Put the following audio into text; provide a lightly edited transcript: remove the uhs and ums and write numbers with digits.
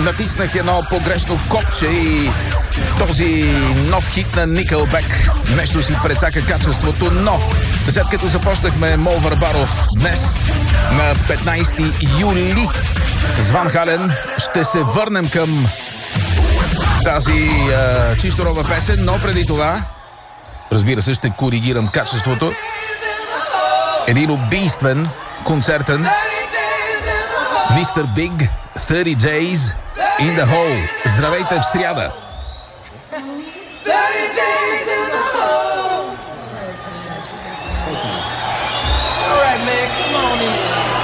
натиснах едно погрешно копче и този нов хит на Nickelback нещо си прецака качеството, но след като започнахме Мо Варбаров днес на 15 юли с Ван Хален, ще се върнем към тази чисто нова песен, но преди това, разбира се, ще коригирам качеството. Един убийствен, концертен Mr. Big, 30 Days in the Hole. Здравейте в сряда! All right, man, come on in.